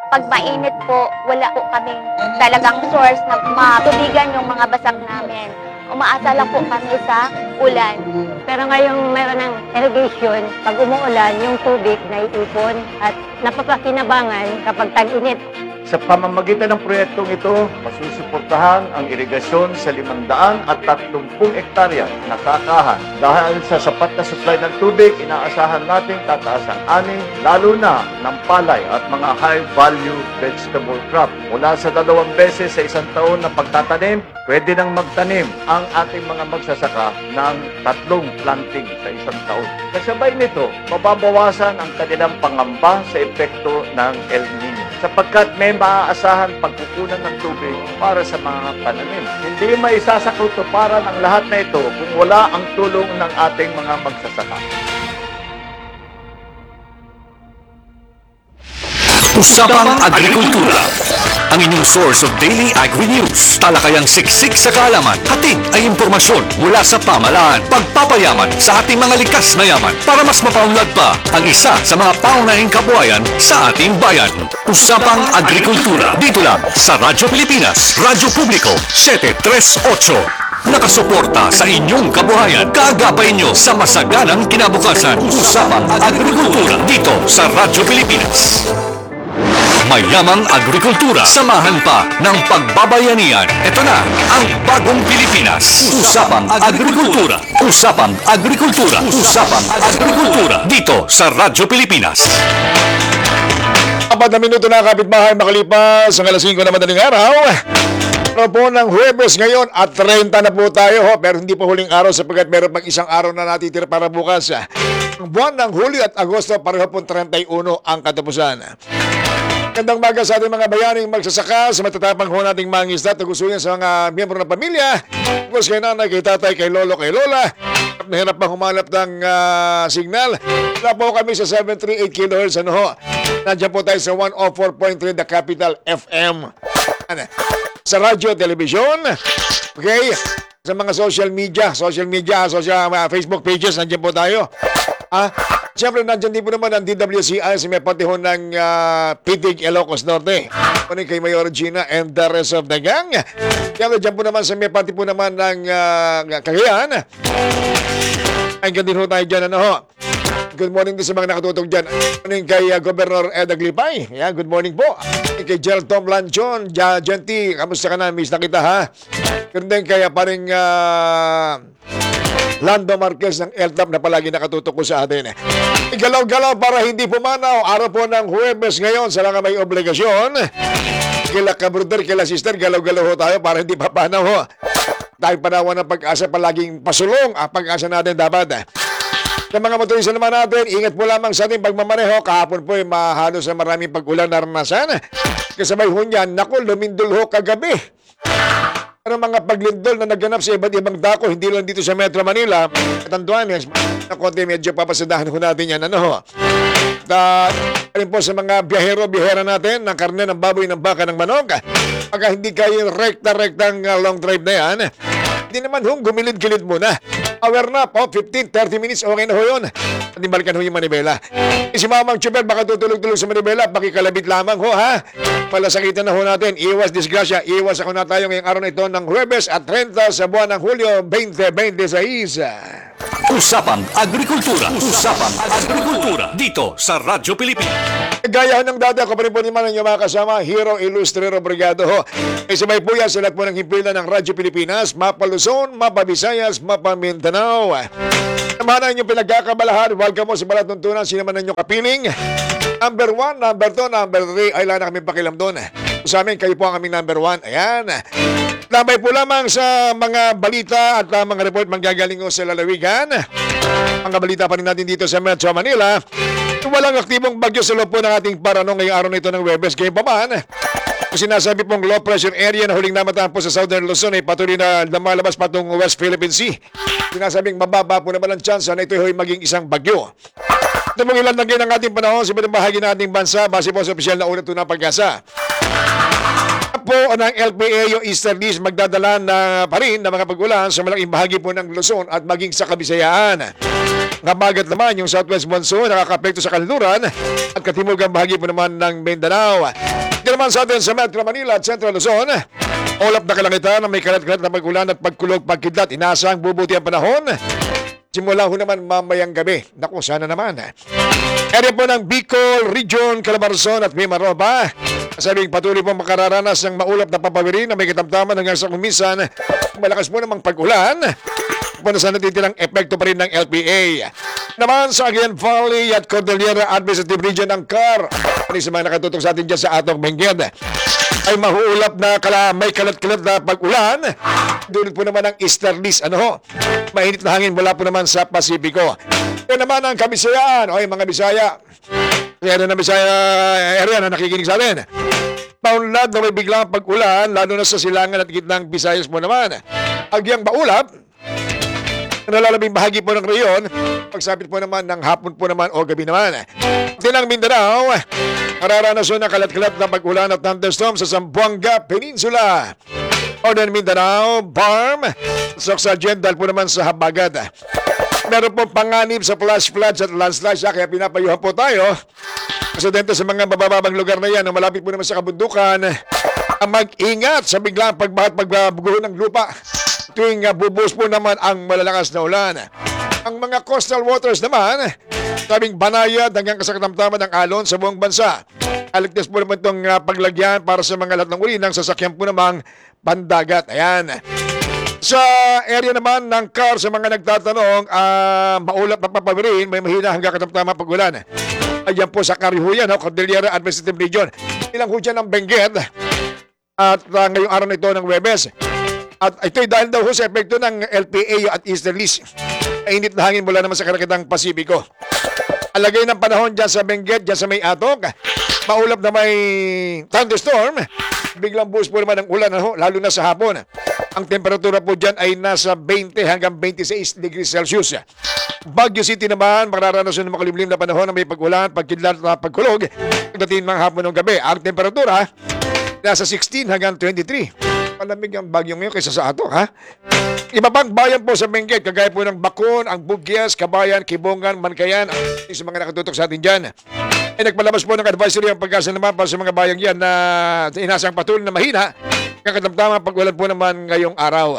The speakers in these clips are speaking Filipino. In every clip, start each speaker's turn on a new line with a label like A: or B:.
A: Pag mainit po, wala po kaming talagang source na matubigan yung mga basag namin. Umaasa lang po kami sa ulan.
B: Pero ngayong mayroon ng irrigation, pag umuulan, yung tubig naiipon at napapakinabangan kapag tag-init.
C: Sa pamamagitan ng proyektong ito, masusuportahan ang irigasyon sa 530 hektarya na kakahan. Dahil sa sapat na supply ng tubig, inaasahan nating tataas ang ani, lalo na ng palay at mga high-value vegetable crop. Mula sa 2 beses sa isang taon na pagtatanim, pwede nang magtanim ang ating mga magsasaka ng 3 planting sa isang taon. Kasabay nito, mababawasan ang kanilang pangamba sa epekto ng El Nino, sapagkat may maaasahan pagkukunan ng tubig para sa mga pananim. Hindi maisasakutuparan ang lahat na ito kung wala ang tulong ng ating mga magsasaka.
D: Usapang Agrikultura, ang inyong source of daily agri-news. Talakayang siksik sa kaalaman, hatid ay impormasyon mula sa pamahalaan. Pagpapayaman sa ating mga likas na yaman para mas mapaunlad pa ang isa sa mga pangunahing kabuhayan sa ating bayan. Usapang Agrikultura, dito lang sa Radyo Pilipinas, Radyo Publiko 738. Nakasuporta sa inyong kabuhayan. Kaagapay nyo sa masaganang kinabukasan. Usapang Agrikultura dito sa Radyo Pilipinas. Mayamang agrikultura, samahan pa ng pagbabayanihan. Ito na ang bagong Pilipinas. Usapang Agrikultura. Usapang Agrikultura. Usapang Agrikultura dito sa Radyo Pilipinas.
E: 4 na minuto na kapitbahay makalipas ang alas 5 na madaling araw. Ano po ng Huwebes ngayon at 30 na po tayo pero hindi po huling araw sapagkat meron pang isang araw na natitira para bukas. Ang buwan ng Hulyo at Agosto pareho po 31 ang katapusan. Gandang maga sa ating mga bayaning magsasaka, sa matatapang ho nating mangisda, tagusuyan sa mga miyembro ng pamilya, kung kay nanay, kay tatay, kay lolo, kay lola, at nahirap pang humanap ng signal. Wala po kami sa 738 kHz, ano ho? Nandiyan po tayo sa 104.3 The Capital FM. Sa radyo, television, okay? Sa mga social media, Facebook pages, nandiyan po tayo. Siyempre, nandiyan din po naman ang DWCI sa may patihon ng Pitig, Ilocos Norte. Ano kay Mayor Gina and the rest of the gang. Kaya dyan po naman sa may pati po naman ng Cagayan. Ay, din ho tayo dyan, ano ho. Good morning din sa mga nakatutok dyan. Ano kay Governor Ed Aglipay. Yeah, good morning po. Kay Gerald Tom Lanchon, Genti, kamusta ka na? Miss na kita, ha? Ganun din kaya paring Lando Marquez ng LTAP na palagi nakatutok ko sa atin. Galaw-galaw para hindi pumanaw. Araw po ng Huwebes ngayon sa mga may obligasyon. Kila ka-brother, kila sister, galaw-galaw ho tayo para hindi papanaw ho. Dahil panawan ng pag-asa palaging pasulong ang pag-asa natin dapat. Sa mga motorista naman natin, ingat po lamang sa ating pagmamaneho. Kahapon po ay mahalos na maraming pag-ulan naranasan. Kasabay ho niyan, naku, lumindol ho kagabi. Ano mga paglindol na naganap sa iba't ibang dako, hindi lang dito sa Metro Manila. Katanduan, na konti medyo papasadahan ho natin yan. Ano ho? Rin po sa mga biyahero-biyahera natin ng karne, ng baboy, ng baka, ng manok. Pagka hindi kayo rekta-rektang long drive na yan, hindi naman ho, gumilid-gilid muna. Hour na po, 15-30 minutes, okay na ho yun. Balikan ho yung manibela. Si Mamang Chubel, baka tutulog-tulog sa manibela, pakikalabit lamang ho, ha? Palasakitan na ho natin, iwas disgrasya, iwas ako na tayo ngayong araw na ito ng Huwebes at 30 sa buwan ng Hulyo 2026.
D: Usapang Agrikultura. Usapang Agrikultura dito sa Radyo Pilipinas.
E: Gaya ng dati, ako pa rin po naman ang inyong mga kasama, Hero Ilustrero Brigado ho. Sabay po yan sa lahat po ng himpilan ng Radyo Pilipinas, Mapa Luzon, Mapa Visayas, Mapa Mindanao. Naman ang inyong pinagkakabalahan, welcome mo sa Balatuntunan, sinaman ng inyong kapiling. Number 1, number 2, number 3, ay lang na kami pakilam doon. Sa amin, kayo po ang aming number 1. Ayan. Lamay po lamang sa mga balita at mga report manggagaling ko sa lalawigan. Mga balita pa rin natin dito sa Metro Manila. Walang aktibong bagyo sa loob po ng ating parano ngayong araw na ito ng Huwebes. Ngayon pa man, sinasabi pong low pressure area na huling namataan po sa Southern Luzon ay patuloy na lumalabas patungong West Philippine Sea. Sinasabing mababa po naman ang chance na ito ay maging isang bagyo. Ito pong ilan lagay ng ating panahon sa ibang bahagi ng ating bansa base po sa opisyal na ulat na pag-asa. Po ng LPA yung easterlies magdadala na pa rin ng mga pag-ulan sa malaking bahagi po ng Luzon at maging sa Kabisayaan. Nabagat naman yung southwest monsoon, nakakapekto sa kanluran at katimugang bahagi po naman ng Mindanao. Ito naman sa atin sa Metro Manila at Central Luzon, ulap na kalangitan na may kalat-kalat na pag-ulan at pagkulog pagkidlat. Inaasang bubuti ang panahon. Simula ho naman mamayang gabi. Naku, sana naman. Area po ng Bicol, Region, Calabarzon at Mimaropa. Sabing patuloy po makararanas ng maulap na papawirin na may katamtaman hanggang sa kumisan. Malakas po namang pag-ulan. Puno sa natitirang epekto pa rin ng LPA. Naman sa Aguian Valley at Cordillera Administrative Region ng CAR. Ano sa mga nakatutok sa atin dyan sa atong Benguet ay mahuulap na may kalat-kalat na pag-ulan. Doon po naman ang easterlies. Mainit na hangin mula po naman sa Pasipiko. Yan naman ang Kabisayaan. Oy, mga Bisaya. Area na Bisaya area na nakikinig sa atin. Paunlad na may biglang pag-ulan, lalo na sa silangan at gitnang Visayas mo naman. Agyang maulap, nalalabing bahagi po ng reyon, pagsapit po naman ng hapon po naman o gabi naman. Tinang Mindanao, nararanasan ng kalat-kalat na pag-ulan at thunderstorm sa Zamboanga Peninsula. Northern Mindanao, Barm, Soxagen dahil po naman sa Habagat. Meron po panganib sa flash floods at landslides, kaya pinapayuhan po tayo. Presidente sa mga mabababang lugar na yan na malapit po naman sa kabundukan, mag-ingat sa biglang pagbahat pagbabugo ng lupa tuwing bubuhos po naman ang malalakas na ulan. Ang mga coastal waters naman, sabing banayad hanggang kasakatamtaman ng alon sa buong bansa. Aligtas po naman itong paglagyan para sa mga lahat ng uri ng sasakyan po namang pandagat. Ayan. Sa area naman ng CAR, sa mga nagtatanong, maulap na papawirin, may mahina hanggang katamtama pag-ulan. Ayan po sa Carihuyan, Cordillera Administrative Region. Ilang ho dyan ng Benguet at ngayong araw na ito ng Webes. At ito'y dahil daw ho sa epekto ng LPA at easterlies. Init na hangin mula naman sa karakitang Pasipiko. Alagay ng panahon dyan sa Benguet, dyan sa may Atok. Maulap na may thunderstorm. Biglang buhos po naman ang ulan, lalo na sa hapon. Ang temperatura po dyan ay nasa 20 hanggang 26 degrees Celsius. Baguio City naman, makararanasan ng makalimlim na panahon na may pag-ulan, pagkidlat at pagkulog. Pagdating ng hapon ng gabi, ang temperatura nasa 16 hanggang 23. Malamig ang Baguio ngayon kaysa sa ato, ha? Iba pang bayan po sa Benguet, kagaya po ng Bacon, ang Bugyes, Kabayan, Kibongan, Mankayan, sa mga nakatutok sa atin dyan. Nagpalabas po ng advisory ang pagkasa naman para sa mga bayang yan na inasang patuloy na mahina. Kakatamtama pag-ulan po naman ngayong araw.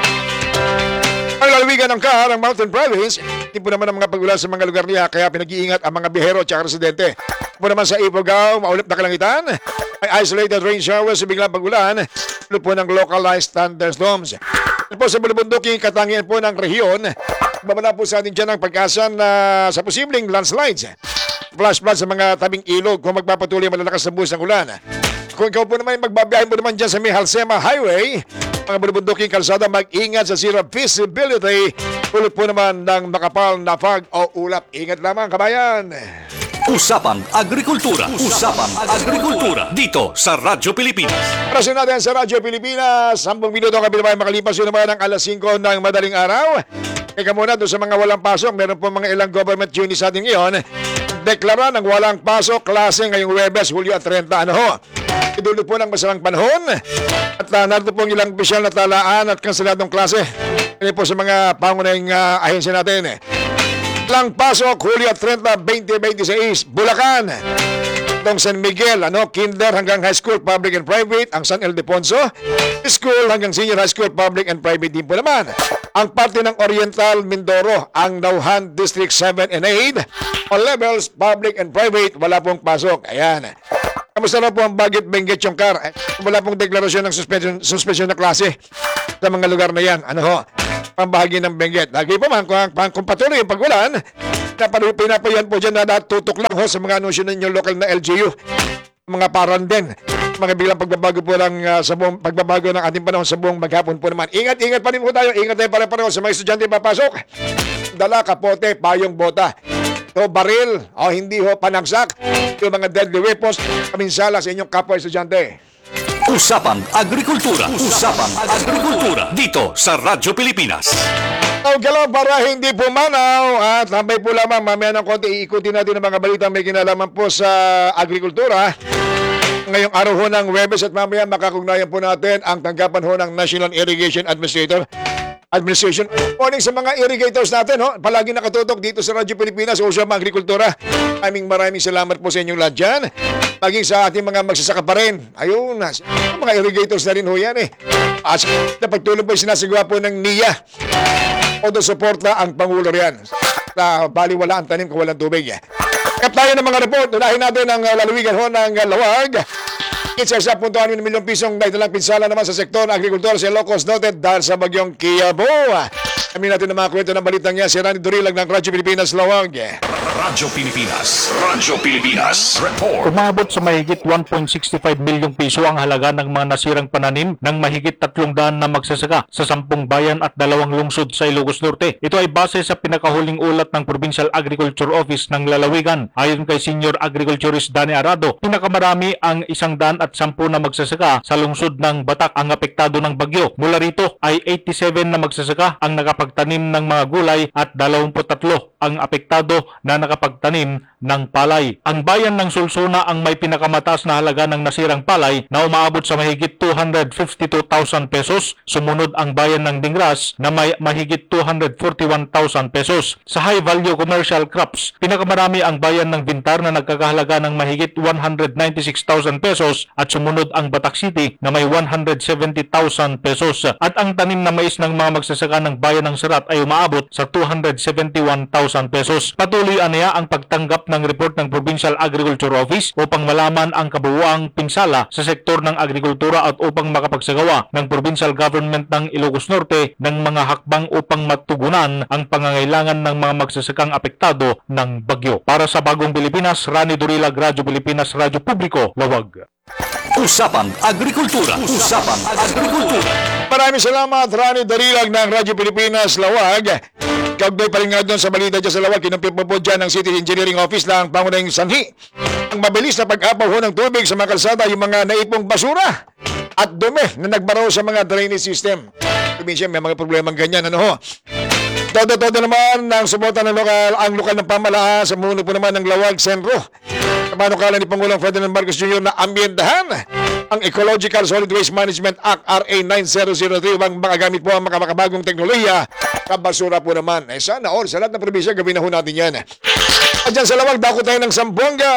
E: Ang lalawigan ng CAR, ang Mountain Province, hindi po naman ang mga pag-ulan sa mga lugar niya, kaya pinag-iingat ang mga bihero at residente. Po naman sa Ifugao, maulap na kalangitan, may isolated rain showers sa biglang pag-ulan, tulo po ng localized thunderstorms. Po sa bulubunduking katangian po ng rehiyon, babala po sa atin dyan ang pag-asa na sa posibleng landslides. Flash flood sa mga tabing ilog kung magpapatuloy malalakas na buhos ng ulan. Kung ikaw po naman magbabiyahin mo naman dyan sa may Halsema Highway, mga bulubunduking kalsada, mag-ingat sa zero visibility. Tulad po naman ng makapal na fog o ulap. Ingat lamang, kabayan!
D: Usapang Agrikultura. Usapang Agrikultura. Dito sa Radyo Pilipinas.
E: Parasin natin sa Radyo Pilipinas. 10 minuto kami naman makalipas yun naman ng alas 5 ng madaling araw. Ika muna doon sa mga walang pasok. Meron po mga ilang government units sa atin ngayon. Deklara ng walang pasok klase ngayong Huwebes, Hulyo at 30. Idulot po ng masamang panahon. At narito po ilang opisyal na talaan at kanseladong klase. Ini po sa mga pangunahing ahensya natin. Lang pasok, Hulyo at 30, 2026, Bulacan. Itong San Miguel, kinder hanggang high school, public and private. Ang San Ildefonso, school hanggang senior high school, public and private din po naman. Ang parte ng Oriental Mindoro, ang Nauhan District 7 and 8. All levels, public and private, wala pong pasok. Ayan. Kamusta na po ang Baguio at Benguet yung CAR? Wala pong deklarasyon ng suspension na klase sa mga lugar na yan. Pambahagi ng Benguet. Lagi pa man, kung patuloy yung pag-ulan, pinapayan po dyan na natutok lang sa mga anunsyo ninyo local na LGU. Mga paranden. Mga biglang pagbabago po lang sa buong pagbabago ng ating panahon sa buong maghapon po naman. Ingat pa rin po tayo. Ingat tayo pare-pareho sa mga estudyante papasok. Dala, kapote, payong bota. O baril, o hindi ho panagsak. Yung mga deadly weapons, kaminsala sa inyong kapwa estudyante.
D: Usapang Agrikultura. Usapang Agrikultura. Dito sa Radyo Pilipinas.
E: Galaw para hindi pumanaw at tambay po lamang mamaya ng konti iikutin natin ang mga balita may kinalaman po sa agrikultura. Ngayong araw ho ng Huwebes at mamaya makakugnayan po natin ang tanggapan ho ng National Irrigation Administrator. Administration. Morning sa mga irrigators natin, ho. Palagi nakatutok dito sa Radyo Pilipinas o sa mga agrikultura. Maraming salamat po sa inyong lahat dyan. Maging sa ating mga magsasaka pa rin. Ayun, mga irrigators na rin ho yan eh. At na pagtulong po sinasagawa po ng NIA. O do suporta ang Pangulo riyan. Baliwala ang tanim kung walang tubig. Kap tayo ng mga report. Unahin natin ang lalawigan ho ng Lawag. It's 1.6 milyong pisong naitalang pinsala naman sa sektor ng agrikultura sa Ilocos noted dahil sa bagyong Kiabo. Amin natin ang mga kwento ng balitang niya si Rani Durilag ng Radyo Pilipinas Lawag.
D: Radyo Pilipinas. Radyo Pilipinas. Report.
F: Umabot sa mahigit 1.65 milyong piso ang halaga ng mga nasirang pananim ng mahigit 300 na magsasaka sa 10 bayan at 2 lungsod sa Ilocos Norte. Ito ay base sa pinakahuling ulat ng Provincial Agriculture Office ng Lalawigan. Ayon kay Senior Agriculturist Danny Arado, pinakamarami ang 110 na magsasaka sa lungsod ng Batak ang apektado ng bagyo. Mula rito ay 87 na magsasaka ang nakapagtanim ng mga gulay at 23 ang apektado na nakapagtanim ng palay. Ang bayan ng Sulsuna ang may pinakamataas na halaga ng nasirang palay na umaabot sa mahigit 252,000 pesos. Sumunod ang bayan ng Dingras na may mahigit 241,000 pesos. Sa high value commercial crops, pinakamarami ang bayan ng Bintar na nagkakahalaga ng mahigit 196,000 pesos at sumunod ang Batak City na may 170,000 pesos. At ang tanim na mais ng mga magsasaka ng bayan ng Sarat ay umaabot sa 271,000 pesos. Patuloy aniya ang pagtanggap ng report ng Provincial Agriculture Office upang malaman ang kabuuang pinsala sa sektor ng agrikultura at upang makapagsagawa ng Provincial Government ng Ilocos Norte ng mga hakbang upang matugunan ang pangangailangan ng mga magsasakang apektado ng bagyo. Para sa Bagong Pilipinas, Rani Durilag, Radyo Pilipinas, Radyo Publiko, Lawag.
D: Usapang Agrikultura. Usapang Agrikultura.
E: Maraming salamat, Rani Durilag ng Radyo Pilipinas Lawag. Kaugnay pa rin nga doon sa balita dyan sa Lawag, kinumpir po dyan ng City Engineering Office ng Pangunahing Sanhi. Ang mabilis na pag-apaw ho ng tubig sa mga kalsada, yung mga naipong basura at dumi na nagbaraw sa mga drainage system. Minsan may mga problemang ganyan, ano ho. Todo naman ng suporta ng ang lokal ng pamahalaan sa muno po naman ng Lawag Sentro. Panukala ni Pangulong Ferdinand Marcos Jr. na ambientahan ang Ecological Solid Waste Management Act RA 9003 upang makagamit po ang makabagong teknolohiya kabasura po naman. Sana all, sa lahat ng probinsya, gawin na ho natin yan. At dyan sa Lawag, dako tayo ng Zamboanga.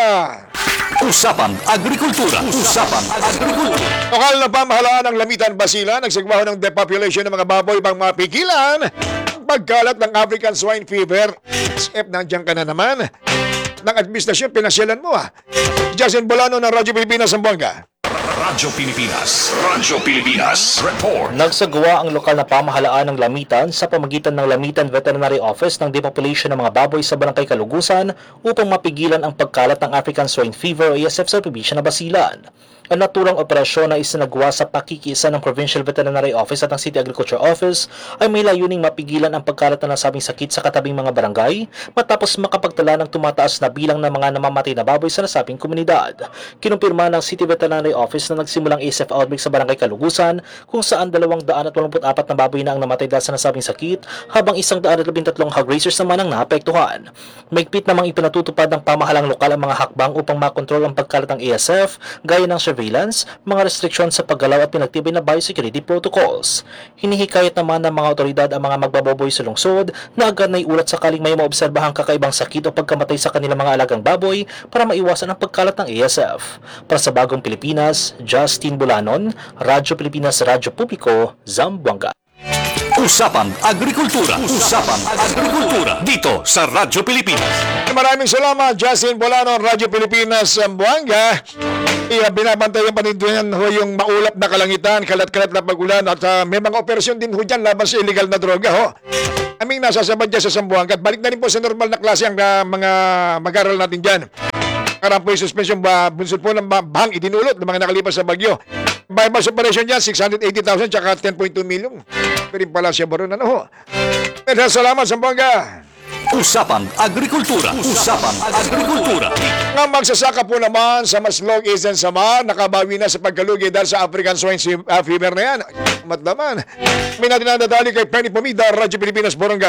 D: Usapang Agrikultura. Usapang Agrikultura.
E: Lokal na pamahalaan ng Lamitan, Basilan, nagsagwaho ng depopulation ng mga baboy pang mapigilan ang pagkalat ng African Swine Fever. SF, nandiyan ka na naman. Ng administrasyon, pinasyalan mo Jason Bolano ng Radyo Pilipinas, Zamboanga.
D: Radyo Pilipinas. Radyo Pilipinas. Report.
G: Nagsagawa ang lokal na pamahalaan ng Lamitan sa pamagitan ng Lamitan Veterinary Office ng depopulation ng mga baboy sa Barangay Kalugusan upang mapigilan ang pagkalat ng African Swine Fever o ASF sa probinsya ng Basilan. Ang naturang operasyon na isinagawa sa pakikiisa ng Provincial Veterinary Office at ng City Agriculture Office ay may layuning mapigilan ang pagkalat ng nasabing sakit sa katabing mga barangay matapos makapagtala ng tumataas na bilang ng mga namamatay na baboy sa nasabing komunidad. Kinumpirma ng City Veterinary Office na nagsimulang ASF outbreak sa Barangay Kalugusan kung saan 284 na baboy na ang namatay dahil sa nasabing sakit habang 113 hog raisers naman ang naapektuhan. Maigpit namang ipinatutupad ng pamahalang lokal ang mga hakbang upang makontrol ang pagkalat ng ASF gaya ng surveillance, mga restriksyon sa paggalaw at pinagtibay na biosecurity protocols. Hinihikayat naman ng mga otoridad ang mga magbababoy sa lungsod na agad na iulat sakaling may maobserbahang kakaibang sakit o pagkamatay sa kanilang mga alagang baboy para maiwasan ang pagkalat ng ASF. Para sa Bagong Pilipinas, Justin Bulanon, Radyo Pilipinas, Radyo Publiko, Zamboanga.
D: Usapang Agrikultura. Usapang Agrikultura. Dito sa Radyo Pilipinas.
E: Maraming salamat, Justin Bolano, Radyo Pilipinas, Zamboanga. Binabantayan pa rin ho yung maulap na kalangitan, kalat-kalat na pag-ulan at may mga operasyon din ho dyan laban sa illegal na droga ho. Aming nasasabad dyan sa Zamboanga at balik na rin po sa normal na klase ang mga mag-aral natin dyan. Karang po yung suspension bunsod po ng bahang idinulot ng mga nakalipas sa bagyo. Bypass operation dyan, 680,000 tsaka 10.2 million. Pero pala siya baron ano ho. Pero salamat Zamboanga.
D: Usapang Agrikultura. Usapang Agrikultura.
E: Nga magsasaka po naman sa Maslog Eastern Samar, nakabawi na sa pagkalugi dahil sa African Swine Fever na yan. Mat naman. May natin nadadali kay Penny Pomida, Radyo Pilipinas, Borongan.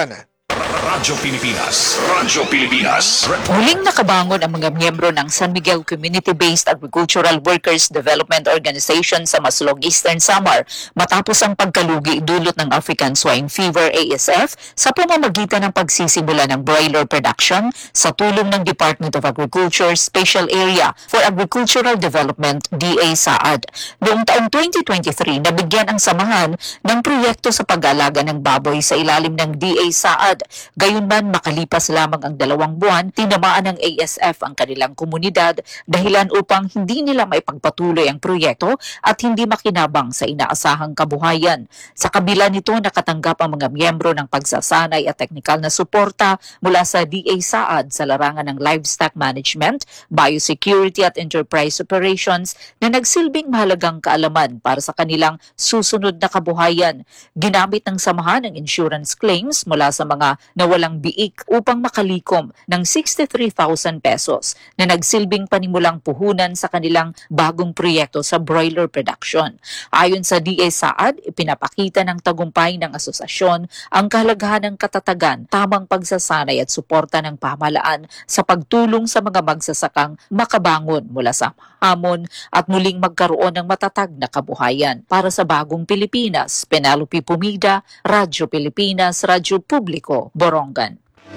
D: Radyo Pilipinas. Radyo Pilipinas.
H: Muling nakabangon ang mga miyembro ng San Miguel Community-Based Agricultural Workers Development Organization sa Maslog, Eastern Samar matapos ang pagkalugi dulot ng African Swine Fever ASF sa pamamagitan ng pagsisimula ng broiler production sa tulong ng Department of Agriculture Special Area for Agricultural Development DA-SAAD. Noong taong 2023, nabigyan ang samahan ng proyekto sa pag-aalaga ng baboy sa ilalim ng DA-SAAD. Gayunman, makalipas lamang ang 2 buwan, tinamaan ng ASF ang kanilang komunidad dahilan upang hindi nila maipagpatuloy ang proyekto at hindi makinabang sa inaasahang kabuhayan. Sa kabila nito, nakatanggap ang mga miyembro ng pagsasanay at teknikal na suporta mula sa DA-SAAD sa larangan ng livestock management, biosecurity at enterprise operations na nagsilbing mahalagang kaalaman para sa kanilang susunod na kabuhayan. Ginamit ng samahan ng insurance claims mula sa mga nawalang biik upang makalikom ng 63,000 pesos na nagsilbing panimulang puhunan sa kanilang bagong proyekto sa broiler production. Ayon sa DA-SAAD, ipinapakita ng tagumpay ng asosasyon ang kahalagahan ng katatagan, tamang pagsasanay at suporta ng pamahalaan sa pagtulong sa mga magsasakang makabangon mula sa hamon at muling magkaroon ng matatag na kabuhayan. Para sa Bagong Pilipinas, Penelope Pumida, Radyo Pilipinas, Radyo Publiko, Borongan.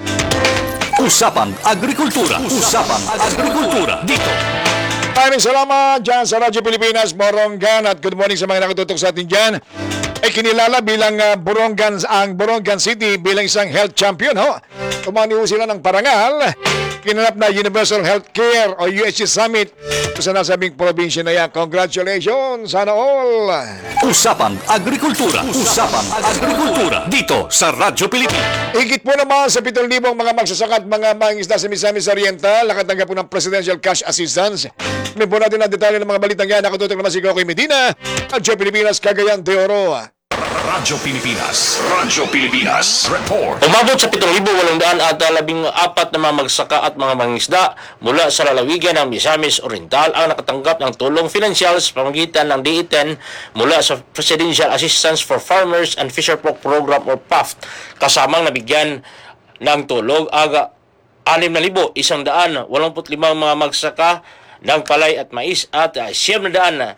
D: Usapang Agrikultura. Usapang Agrikultura. Dito.
E: Maraming salamat dyan sa Radyo Pilipinas, Borongan, at good morning sa mga nakatutok sa atin dyan. Ay kinilala bilang Borongan, ang Borongan City bilang isang health champion. Tumani sila ng parangal, kinanap na Universal Healthcare o UHC Summit sa nasabing probinsya na yan. Congratulations, sana all!
D: Usapang Agrikultura. Usapang Agrikultura. Dito sa Radyo Pilipinas.
E: Higit po naman sa 7,000 mga magsasaka at mga mangingisda sa Misamis Oriental, nakatanggap po ng Presidential Cash Assistance. May po natin ang detalye ng mga balitang yan. Nakatutok naman si Kokoy Medina, Radyo Pilipinas, Cagayan de Oro.
D: Radyo Pilipinas. Radyo Pilipinas. Report.
G: Umabot sa 7,814 na mga magsaka at mga mangingisda mula sa lalawigan ng Misamis Oriental ang nakatanggap ng tulong pinansyal sa pamamagitan ng DE10 mula sa Presidential Assistance for Farmers and Fisherfolk Program or PAFT, kasamang nabigyan ng tulong aga 6,185 mga magsaka ng palay at mais at 700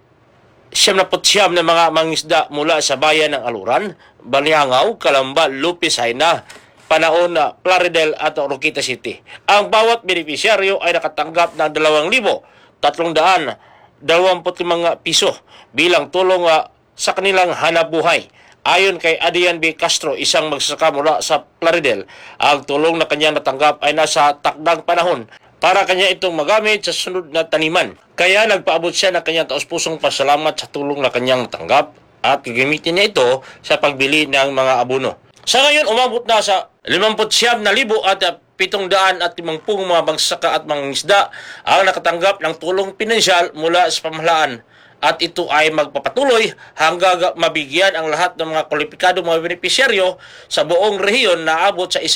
G: na mga mangisda mula sa bayan ng Aluran, Baniangaw, Calamba, Lupis, Haina, Panaon, Plaridel at Oroquita City. Ang bawat benepisyaryo ay nakatanggap ng 2,325 piso bilang tulong sa kanilang hanapbuhay. Ayon kay Adrian B. Castro, isang magsasaka mula sa Plaridel, ang tulong na kanyang natanggap ay nasa takdang panahon para kanya itong magamit sa sunod na taniman. Kaya nagpaabot siya ng kanyang taos-pusong pasalamat sa tulong na kanyang natanggap at gagamitin niya ito sa pagbili ng mga abono. Sa ngayon, umabot na sa 59,750 mga magsasaka at mangingisda ang nakatanggap ng tulong pinansyal mula sa pamahalaan. At ito ay magpapatuloy hanggang mabigyan ang lahat ng mga kwalipikadong mga benepisyaryo sa buong rehiyon na abot sa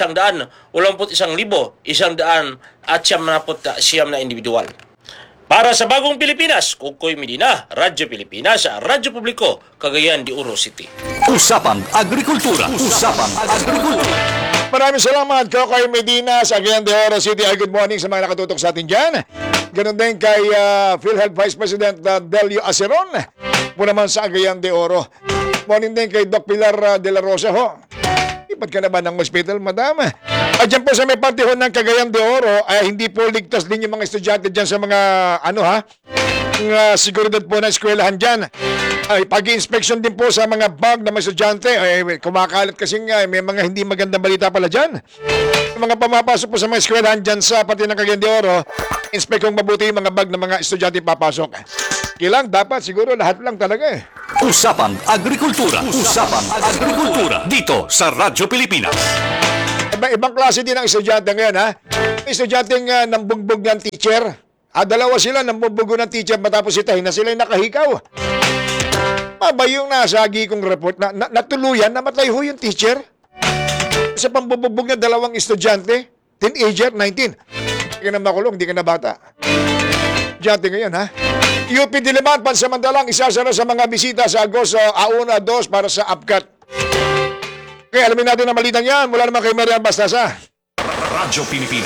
G: 181,190 na individual. Para sa Bagong Pilipinas, Kokoy Medina, Radyo Pilipinas, Radyo Publiko, Cagayan de Oro City.
D: Usapang Agrikultura. Usapang Agrikultura.
E: Maraming salamat, Kokoy Medina sa Cagayan de Oro City. Ay, good morning sa mga nakatutok sa atin dyan. Ganun din kay PhilHealth Vice President Delio Aceron. Po naman sa Cagayan de Oro. Morning din kay Doc Pilar de la Rosa ho. Ipat ka na ba ng hospital, madam? At dyan po sa may partihon ng Cagayan de Oro, ay hindi po ligtas din yung mga estudyante dyan sa mga, seguridad po na eskwelahan dyan. Ay, pag-inspection din po sa mga bag ng mga estudyante. Ay, kumakalat kasi nga, may mga hindi magandang balita pala dyan. Yung mga pumapasok po sa mga eskwelahan dyan sa pati ng Cagayan de Oro, inspect kong mabuti yung mga bag ng mga estudyante papasok. Kailang dapat siguro lahat lang talaga eh.
D: Usapang Agrikultura. Usapang Agrikultura. Dito sa Radyo Pilipinas.
E: Ibang klase din ang estudyante ngayon ha. Estudyanteng nambugbog ng teacher. Dalawa sila nambugbog ng teacher matapos itahin na sila nakahikaw. Aba yung nasagi kong report na natuluyan, namatay ho yung teacher. Sa pambubugbog ng dalawang estudyante, teenager, 19. Hindi ka na makulong, hindi ka na bata. Estudyante ngayon ha. UP Diliman, pansamantalang isasara sa mga bisita sa Agosto 1-2 para sa APCAT. Okay, alamin natin ang balitang yan mula naman kay Marian Bastasa.
D: Radyo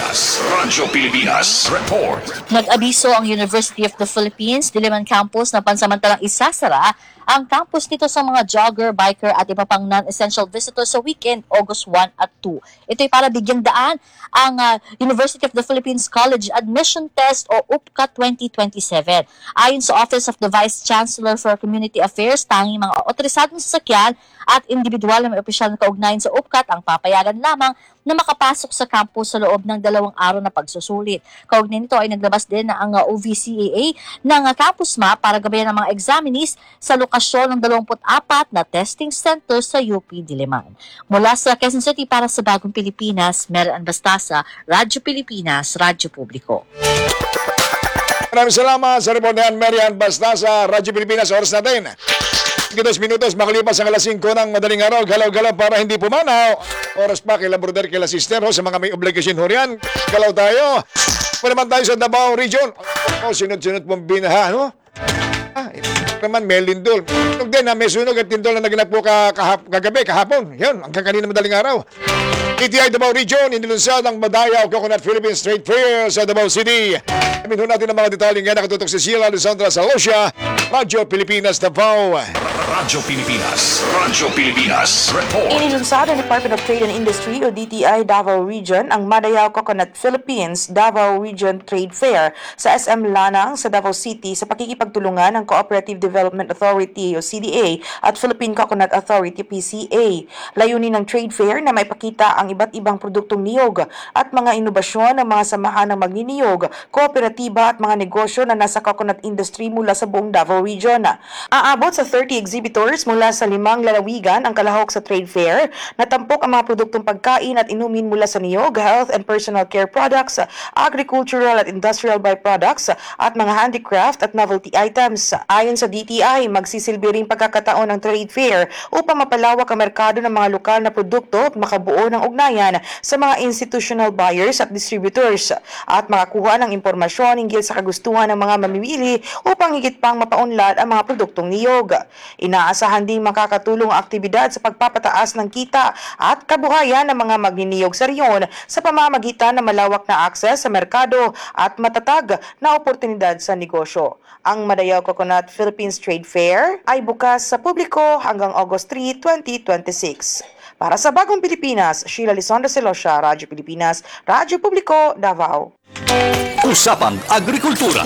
D: Pilipinas Report.
I: Nag-abiso ang University of the Philippines Diliman Campus na pansamantalang isasara ang campus nito sa mga jogger, biker at iba pang non-essential visitors sa weekend, August 1 at 2. Ito'y para bigyang daan ang University of the Philippines College Admission Test o UPCA 2027. Ayon sa Office of the Vice Chancellor for Community Affairs, tanging mga otorisadong sasakyan at individual na may opisyal na kaugnayan sa UPCAT ang papayagan lamang na makapasok sa campus sa loob ng 2 araw na pagsusulit. Kaugnay nito ay naglabas din na ang OVCAA ng campus map para gabayan ng mga examinees sa lokasyon ng 24 na testing center sa UP Diliman. Mula sa Quezon City para sa Bagong Pilipinas, Marian Bastasa, Radyo Pilipinas, Radyo Publiko.
E: Maraming salamat sa report na yan, Marian Bastasa, Radyo Pilipinas. Oras natin 2 minutos makalipas ang alas 5 ng madaling araw. Galaw-galaw para hindi pumanaw. Oras pa kila brother, kila sister ho, sa mga may obligasyon ho riyan. Galaw tayo. Pa naman tayo sa Davao Region. Sunod-sunod pong binaha, no? Naman may lindol. Nung din na may sunog at lindol na naganap po kagabi, kahapon. Yan, hanggang kanina madaling araw. TTI Davao Region, inilunsad ang Madayaw Coconut Philippines Trade Fair sa Davao City. Amin ho natin ang mga detalye nga nakatutok si Sheila Alessandra Salosya, Radyo Pilipinas Davao.
D: Radyo Pilipinas Report.
J: Inilunsad ng Department of Trade and Industry o DTI Davao Region ang Madayaw Coconut Philippines Davao Region Trade Fair sa SM Lanang sa Davao City sa pakikipagtulungan ng Cooperative Development Authority o CDA at Philippine Coconut Authority PCA. Layunin ng trade fair na maipakita ang iba't ibang produktong niyog at mga inobasyon ng mga samahan ng magniniyog, kooperatiba at mga negosyo na nasa coconut industry mula sa buong Davao Region. Aabot sa 30 exhibitors mula sa 5 lalawigan ang kalahok sa trade fair. Natampok ang mga produktong pagkain at inumin mula sa niyog, health and personal care products, agricultural at industrial byproducts at mga handicraft at novelty items. Ayon sa DTI, magsisilbi ring pagkakataon ng trade fair upang mapalawak ang merkado ng mga lokal na produkto at makabuo ng ugnayan sa mga institutional buyers at distributors at makakuha ng impormasyon hinggil sa kagustuhan ng mga mamimili upang higit pang mapaunlad ang mga produktong niyog. Inaasahan ding makakatulong ang aktibidad sa pagpapataas ng kita at kabuhayan ng mga magniniyog sa riyon sa pamamagitan ng malawak na akses sa merkado at matatag na oportunidad sa negosyo. Ang Madayaw Coconut Philippines Trade Fair ay bukas sa publiko hanggang August 3, 2026. Para sa Bagong Pilipinas, Sheila Lisandra Celosya, Radyo Pilipinas, Radyo Publiko, Davao.
D: Usapang Agrikultura.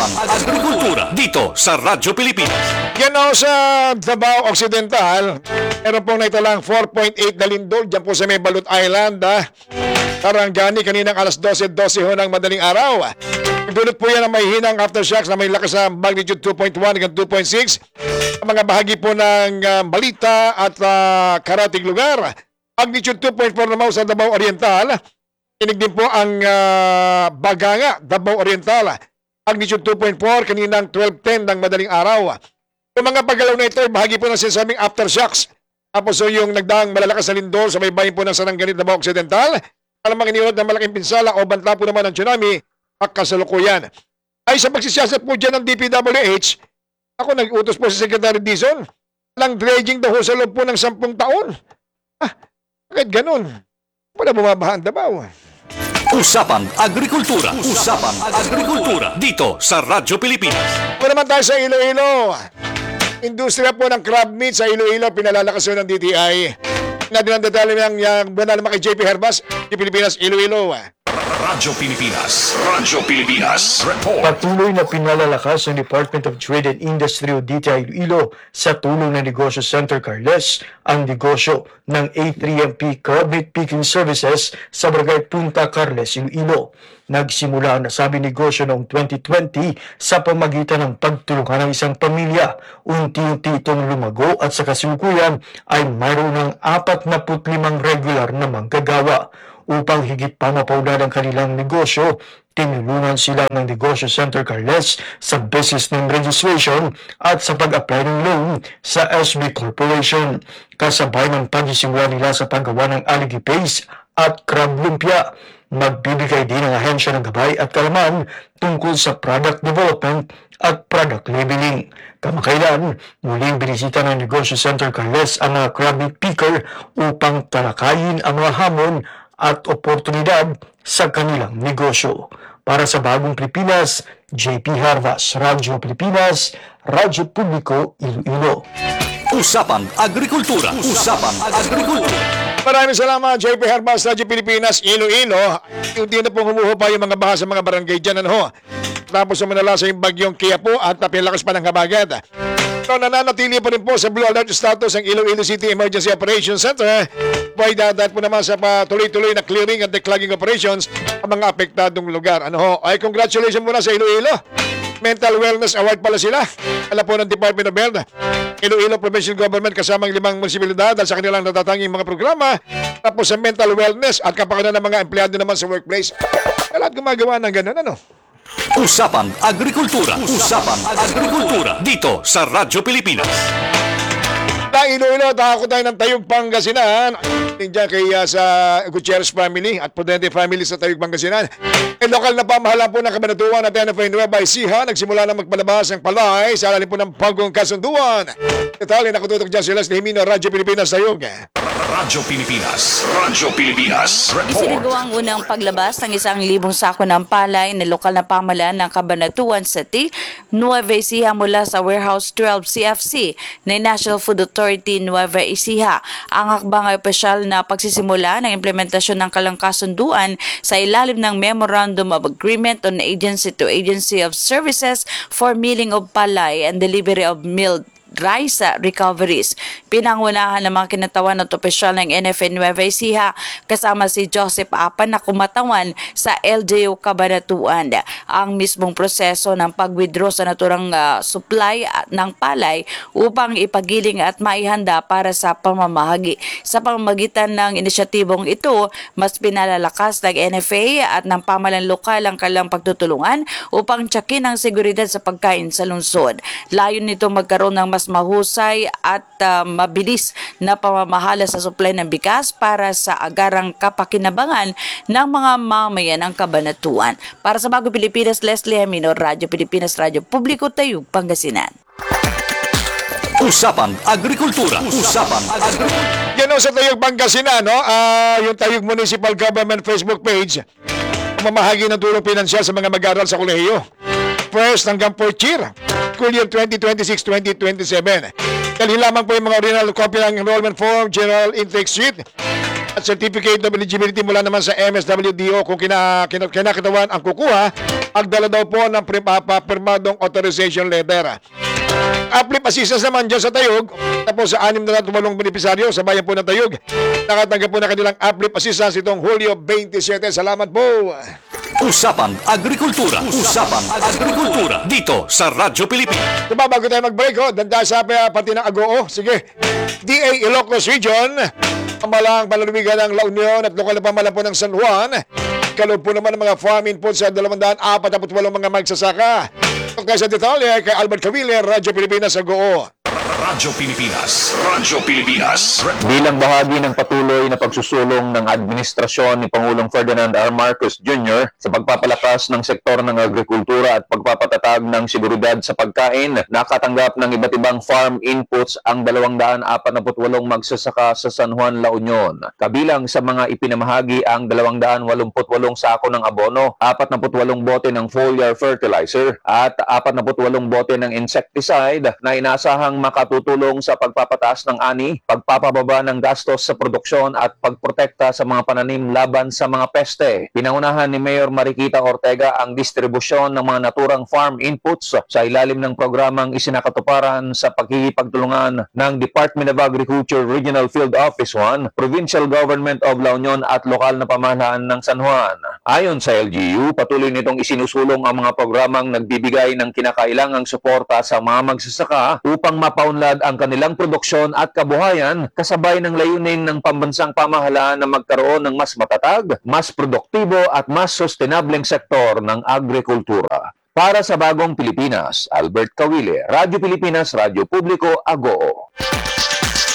D: Dito sa Radyo Pilipinas.
E: Yan o sa Davao Occidental, meron pong naitalang 4.8 na lindol dyan po sa may Balut Island. Karangani kaninang alas 12:12 ho ng madaling araw. Dulot po yan ang may hinang aftershocks na may lakas na magnitude 2.1 hanggang 2.6. Ang mga bahagi po ng Balita at karating lugar. Magnitude 2.4 naman sa Davao Oriental. Inig din po ang Baganga, Davao Oriental. Magnitude 2.4 kaninang 12:10 ng madaling araw. Yung mga paggalaw na ito ay bahagi po ng sinasabing aftershocks. Tapos yung nagdaang malalakas na lindol sa may bayan po ng Sarangani, Davao Occidental. Alamang iniulog ng malaking pinsala o bantla po naman ng tsunami at kasalukuyan. Ay sa pagsisiyasat po dyan ng DPWH, ako nag-utos po si Secretary Dizon, lang dredging daw sa loob po ng 10 taon. Bakit ganun? Wala bumabahaan Davao.
D: Usapang Agrikultura. Dito sa Radyo Pilipinas.
E: Kung naman tayo sa Iloilo, industriya po ng crab meat sa Iloilo, pinalalakas yun ng DTI. Natin ang detalye ng buwan naman kay JP Herbas, di Pilipinas, Iloilo.
D: Radyo Pilipinas Report.
K: Patuloy na pinalalakas ng Department of Trade and Industry o DTI Iloilo sa tulong ng Negosyo Center Carles ang negosyo ng A3MP Crab Meat Picking Services sa Barangay Punta Carles, Iloilo. Nagsimula ang nasabing negosyo noong 2020 sa pamagitan ng pagtulungan ng isang pamilya. Unti-unti itong lumago at sa kasalukuyan ay mayroon ng 45 regular na manggagawa. Upang higit pa mapaunlad ang kanilang negosyo, tinulungan sila ng Negosyo Center Carles sa business name registration at sa pag-apply ng loan sa SB Corporation. Kasabay ng pagsisimula nila sa paggawa ng Aligi Paste at Crab Lumpia. Magbibigay din ang ahensya ng gabay at kalaman tungkol sa product development at product labeling. Kamakailan, muling binisita ng Negosyo Center Carles ang mga crab meat picker upang talakayin ang mga hamon at oportunidad sa kanilang negosyo. Para sa Bagong Pilipinas, JP Harvas, Radyo Pilipinas, Radyo Publiko, Iloilo.
D: Usapang Agrikultura. Usapang Agrikultura.
E: Maraming salamat, JP Herbas, Radyo Pilipinas, Iloilo. Yung di na pong humuho pa yung mga baha sa mga barangay dyan, ano? Tapos sumanala sa yung bagyong Quiapo at napinalakas pa ng habagat. So, nananatili pa rin po sa Blue Alert status ang Iloilo City Emergency Operations Center. Buhay dadat po naman sa tuloy-tuloy na clearing at declogging operations ang mga apektadong lugar. Ano ho? Ay, congratulations muna sa Iloilo. Mental Wellness Award pala sila. Alam po ng Department of Health. Iloilo Provincial Government kasamang 5 munisipalidad sa kanilang natatanging mga programa. Tapos sa mental wellness at kapakanan ng mga empleyado naman sa workplace. Lahat gumagawa ng ganun, ano?
D: Usapang Agrikultura. Usapang Agrikultura. Dito sa Radyo Pilipinas.
E: Iloilo, tako tayo ng Tayug, Pangasinan. Diyan kay sa Gutierrez family at Prudente family sa Tayug, Pangasinan. Lokal na pamahalaan po ng Kabanatuan at NFA Nueva Ecija nagsimula na magpalabas ng palay sa alalim po ng Pagong Kasunduan. Detalye nakatutok dyan sila sa Himino, Radyo Pilipinas, Tayug.
D: Radyo Pilipinas. Radyo Pilipinas.
L: Isinagawa ang unang paglabas ng 1,000 sako ng palay na lokal na pamahalaan ng Cabanatuan City, Nueva Ecija mula sa Warehouse 12 CFC ng National Food Authority Nueva Ecija. Ang hakbang ay opisyal na pagsisimula ng implementasyon ng kalangkasunduan sa ilalim ng Memorandum of Agreement on Agency-to-Agency of Services for Milling of Palay and Delivery of Milled Rice recoveries. Pinangunahan ng mga kinatawan at opisyal ng NFA Nueva Ecija kasama si Joseph Apan na kumatawan sa LGU Cabanatuan. Ang mismong proseso ng pag-withdraw sa naturang supply ng palay upang ipagiling at maihanda para sa pamamahagi. Sa pamamagitan ng inisyatibong ito, mas pinalalakas ng NFA at ng pamahalaan lokal ang kanilang pagtutulungan upang tiyakin ang seguridad sa pagkain sa lungsod. Layon nito magkaroon ng mas mahusay at mabilis na pamamahala sa supply ng bigas para sa agarang kapakinabangan ng mga mamayan ng Cabanatuan. Para sa Bagong Pilipinas, Leslie Hamino, Radyo Pilipinas, Radyo Publiko, Tayug, Pangasinan.
D: Usapang Agrikultura. Usapang Agrikultura.
E: Yan o sa Tayug, Pangasinan, no? Yung Tayug Municipal Government Facebook page, mamahagi ng tulong pinansyal sa mga mag-aaral sa kolehiyo. First hanggang 4th year, school year 2026-2027. Dalhin lamang po yung mga original copy ng enrollment form, general intake sheet, at certificate of eligibility mula naman sa MSWDO kung kinakatawan ang kukuha, agdala daw po ng pirmadong authorization letter. Uplift assistance naman dyan sa Tayug, tapos sa 6 na tumalong benepisaryo sa bayan po ng Tayug. Nakatanggap po na kanilang uplift assistance itong Hulyo 27. Salamat po!
D: Usapang Agrikultura. Usapang Agrikultura. Dito sa Radyo Pilipinas.
E: Diba, bago tayo mag-break, danda sa pati ng Agoo. Sige. DA Ilocos Region, pamalang palalubigan ng La Union at lokal na pamalang po ng San Juan. Kalog po naman ng mga farm input sa 248 mga magsasaka. Kaya sa detalye kay Albert Caviller, Radyo Pilipinas, Agoo.
D: Radyo Pilipinas. Radyo Pilipinas.
M: Bilang bahagi ng patuloy na pagsusulong ng administrasyon ni Pangulong Ferdinand R. Marcos Jr. sa pagpapalakas ng sektor ng agrikultura at pagpapatatag ng seguridad sa pagkain, nakatanggap ng iba't ibang farm inputs ang 248 magsasaka sa San Juan, La Union. Kabilang sa mga ipinamahagi ang 288 sako ng abono, 48 bote ng foliar fertilizer at 48 bote ng insecticide na inasahang makatutulong sa pagpapataas ng ani, pagpapababa ng gastos sa produksyon at pagprotekta sa mga pananim laban sa mga peste. Pinangunahan ni Mayor Mariquita Ortega ang distribusyon ng mga naturang farm inputs sa ilalim ng programang isinakatuparan sa pagkikipagtulungan ng Department of Agriculture Regional Field Office 1, Provincial Government of La Union at lokal na pamahalaan ng San Juan. Ayon sa LGU, patuloy nitong isinusulong ang mga programang nagbibigay ng kinakailangang suporta sa mga magsasaka upang mapaunlad ang kanilang produksyon at kabuhayan kasabay ng layunin ng pambansang pamahalaan na magkaroon ng mas matatag, mas produktibo at mas sustainableng sektor ng agrikultura. Para sa Bagong Pilipinas, Albert Caviller, Radyo Pilipinas, Radyo Publiko, Agoo.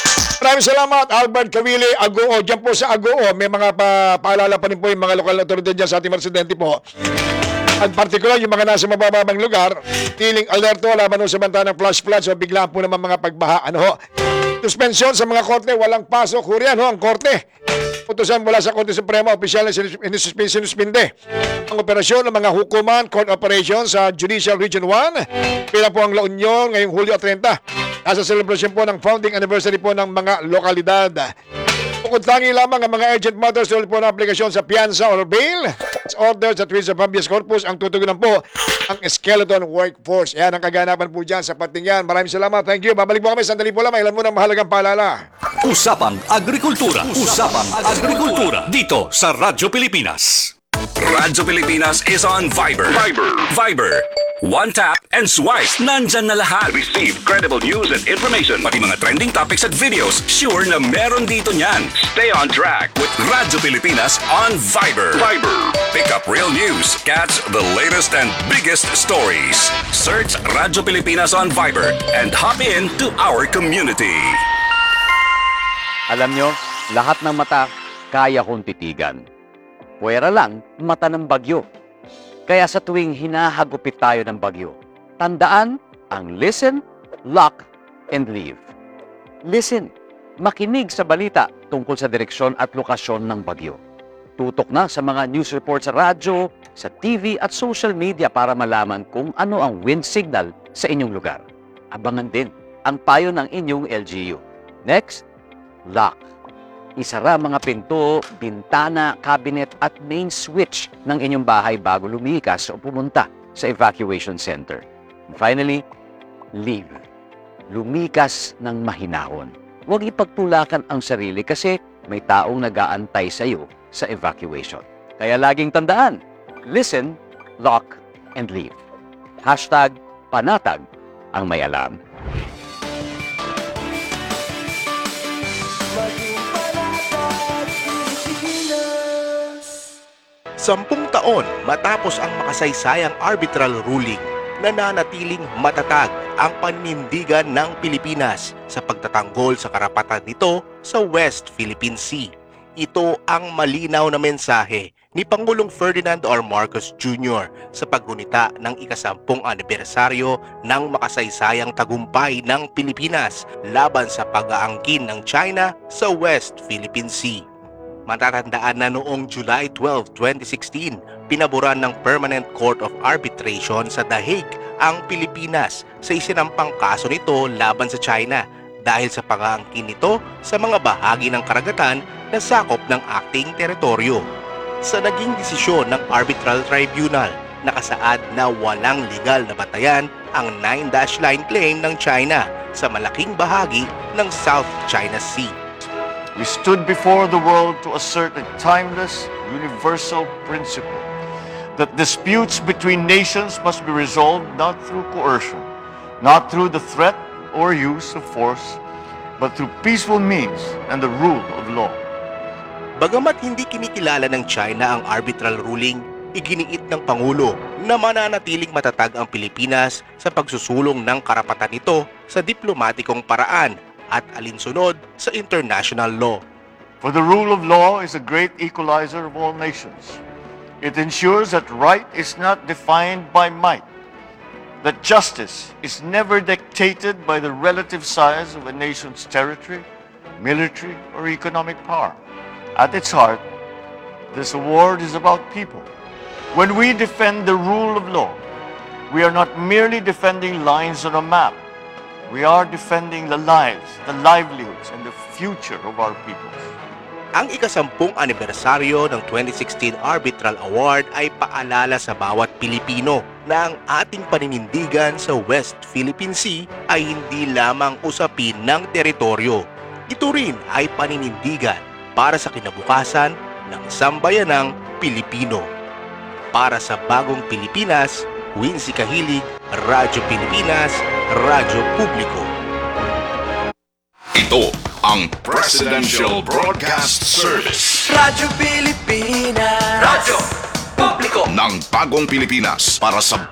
E: Maraming salamat, Albert Kawili, Agoo. Diyan po sa Agoo, may mga paalala pa rin po yung mga lokal na otoridad dyan sa ating mga residente po. At particular, yung mga nasa mabababang lugar, tiling alerto laban sa banta ng flash flood. So biglaan po naman mga pagbaha. Ano ho? Suspensyon sa mga korte, walang pasok. Hurian ho, ang korte. Utusan mula sa Korte Suprema, opisyal na sinuspinde ang operasyon ng mga hukuman, court operations sa Judicial Region 1. Pila po ang La Union ngayong Hulyo 30. Nasa celebration po ng founding anniversary po ng mga lokalidad. Bukod tangi lamang ang mga urgent matters tulad po ng aplikasyon sa piyansa or bail. Orders at writs of habeas corpus ang tutugunan po ang skeleton workforce. Yan ang kaganapan po dyan sa pating yan. Maraming salamat. Thank you. Babalik po kami. Sandali po lang. Ilan mo ng mahalagang paalala.
D: Usapang Agrikultura. Usapang Agrikultura. Dito sa Radyo Pilipinas. Radyo Pilipinas is on Viber. Viber. One tap and swipe. Nandyan na lahat. Receive credible news and information. Pati mga trending topics at videos. Sure na meron dito niyan. Stay on track with Radyo Pilipinas on Viber. Pick up real news. Catch the latest and biggest stories. Search Radyo Pilipinas on Viber and hop in to our community.
N: Alam nyo, lahat ng mata kaya kong titigan. Puwera lang, mata ng bagyo. Kaya sa tuwing hinahagupit tayo ng bagyo, tandaan ang listen, lock, and leave. Listen, makinig sa balita tungkol sa direksyon at lokasyon ng bagyo. Tutok na sa mga news report sa radyo, sa TV at social media para malaman kung ano ang wind signal sa inyong lugar. Abangan din ang payo ng inyong LGU. Next, lock. Isara mga pinto, bintana, cabinet at main switch ng inyong bahay bago lumikas o pumunta sa evacuation center. And finally, leave. Lumikas ng mahinahon. Huwag ipagtulakan ang sarili kasi may taong nag-aantay sa iyo sa evacuation. Kaya laging tandaan, listen, lock, and leave. Hashtag panatag ang may alam.
O: Sampung taon matapos ang makasaysayang arbitral ruling, nananatiling matatag ang paninindigan ng Pilipinas sa pagtatanggol sa karapatan nito sa West Philippine Sea. Ito ang malinaw na mensahe ni Pangulong Ferdinand R. Marcos Jr. sa paggunita ng ika-10 anibersaryo ng makasaysayang tagumpay ng Pilipinas laban sa pag-aangkin ng China sa West Philippine Sea. Matatandaan na noong July 12, 2016, pinaboran ng Permanent Court of Arbitration sa The Hague ang Pilipinas sa isinampang kaso nito laban sa China dahil sa pag-aangkin nito sa mga bahagi ng karagatan na sakop ng acting teritoryo. Sa naging desisyon ng Arbitral Tribunal, nakasaad na walang legal na batayan ang 9-dash line claim ng China sa malaking bahagi ng South China Sea.
C: We stood before the world to assert a timeless, universal principle that disputes between nations must be resolved not through coercion, not through the threat or use of force, but through peaceful means and the rule of law.
O: Bagamat hindi kinikilala ng China ang arbitral ruling, iginiit ng Pangulo na mananatiling matatag ang Pilipinas sa pagsusulong ng karapatan nito sa diplomatikong paraan at alinsunod sa international law.
C: For the rule of law is a great equalizer of all nations. It ensures that right is not defined by might, that justice is never dictated by the relative size of a nation's territory, military, or economic power. At its heart, this award is about people. When we defend the rule of law, we are not merely defending lines on a map. We are defending the lives, the livelihoods, and the future of our peoples.
O: Ang ika-10 anibersaryo ng 2016 Arbitral Award ay paalala sa bawat Pilipino na ang ating paninindigan sa West Philippine Sea ay hindi lamang usapin ng teritoryo. Ito rin ay paninindigan para sa kinabukasan ng sambayanang Pilipino. Para sa bagong Pilipinas, Wincy Kahilig, Radyo Pilipinas, Radyo Publiko.
D: Ito ang Presidential Broadcast Service.
P: Radyo Pilipinas. Radyo Publiko.
D: Ng bagong Pilipinas para sa